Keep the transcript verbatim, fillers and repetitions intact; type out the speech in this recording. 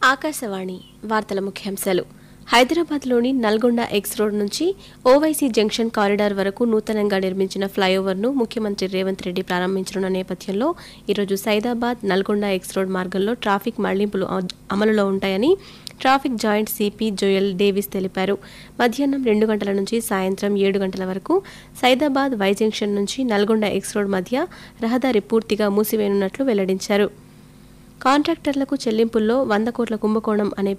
ఆకాశవాణి వార్తల ముఖ్యాంశాలు. హైదరాబాద్లోని నల్గొండ ఎక్స్ రోడ్ నుంచి ఓవైసీ జంక్షన్ కారిడార్ వరకు నూతనంగా నిర్మించిన ఫ్లైఓవర్ను ముఖ్యమంత్రి రేవంత్ రెడ్డి ప్రారంభించనున్న నేపథ్యంలో ఈరోజు సైదాబాద్ నల్గొండ ఎక్స్ రోడ్ మార్గంలో ట్రాఫిక్ మళ్లింపులు అమలులో ఉంటాయని traffic joint CP Joel Davis తెలిపారు. మధ్యాహ్నం రెండు గంటల నుంచి సాయంత్రం ఏడు గంటల వరకు సైదాబాద్ వై జంక్షన్ నుంచి నల్గొండ ఎక్స్ రోడ్ మధ్య రహదారి పూర్తిగా మూసివేయనున్నట్లు వెల్లడించారు. కాంట్రాక్టర్లకు చెల్లింపుల్లో వంద కోట్ల కుంభకోణం అనే